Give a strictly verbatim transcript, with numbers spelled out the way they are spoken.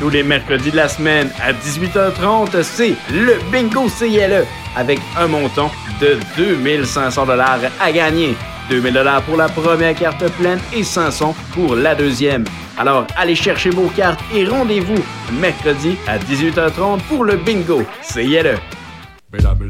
Tous les mercredis de la semaine à dix-huit heures trente, c'est le Bingo C I L E avec un montant de deux mille cinq cents dollars à gagner. deux mille dollars pour la première carte pleine et cinq cents pour la deuxième. Alors, allez chercher vos cartes et rendez-vous mercredi à dix-huit heures trente pour le Bingo C I L E. Mesdames